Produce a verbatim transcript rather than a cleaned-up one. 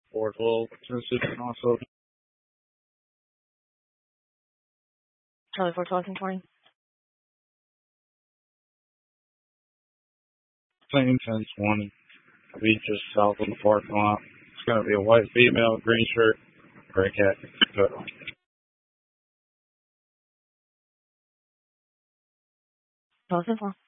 Ford will assist and also Charlie four twelve twenty. same ten twenty. Be just south of the parking lot. It's gonna be a white female, green shirt, gray cat. Good. Charlie four.